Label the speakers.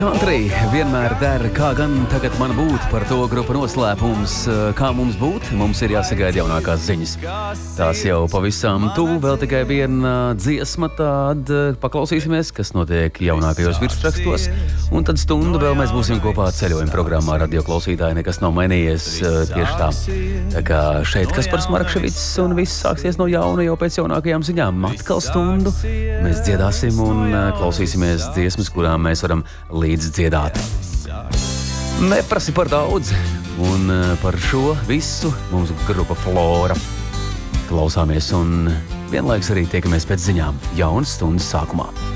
Speaker 1: Country vienmēr der, kā gan tagad man būt, par to grupa noslēpums. Kā mums būt? Mums ir jāsagaida jaunākās ziņas. Tās jau pavisam tuvu, vēl tikai viena dziesma, tad paklausīsimies, kas notiek jaunākajos virsrakstos. Un tad stundu vēl mēs būsim kopā ceļojuma programmā. Radio klausītāji, nekas nav mainījies tieši tā. Tā kā šeit Kaspars Markševics un viss sāksies no jauna jau pēc jaunākajām ziņām. Atkal stundu mēs dziedāsim un klausīsimies dziesmas, kurām mēs varam līdz dziedāt. Neprasi par daudz, un par šo visu mums grupa Flora. Klausāmies un vienlaiks arī tiekamies pēc ziņām jaunas stundas sākumā.